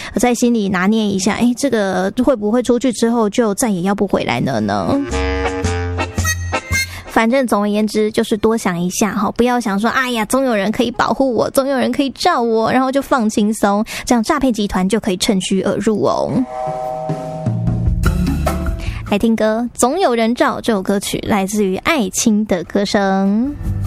在心里拿捏一下，这个会不会出去之后就再也要不回来了呢？反正总而言之就是多想一下，不要想说哎呀总有人可以保护我，总有人可以罩我，然后就放轻松，这样诈骗集团就可以趁虚而入哦。来听歌，总有人罩，这首歌曲来自于爱青的歌声。